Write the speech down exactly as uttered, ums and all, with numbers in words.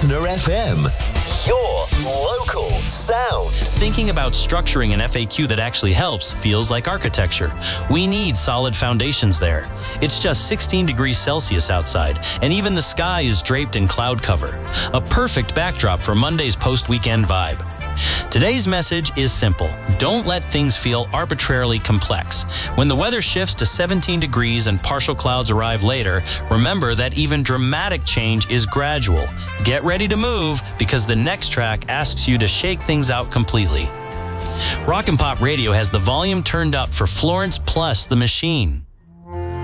Listener F M, your local sound. Thinking about structuring an F A Q that actually helps feels like architecture. We need solid foundations there. It's just sixteen degrees Celsius outside, and even the sky is draped in cloud cover. A perfect backdrop for Monday's post-weekend vibe. Today's message is simple. Don't let things feel arbitrarily complex. When the weather shifts to seventeen degrees and partial clouds arrive later, remember that even dramatic change is gradual. Get ready to move, because the next track asks you to shake things out completely. Rock and Pop Radio has the volume turned up for Florence Plus the Machine.